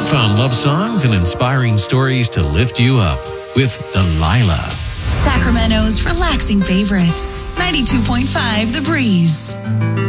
Found love songs and inspiring stories to lift you up with Delilah. Sacramento's relaxing favorites. 92.5 The Breeze.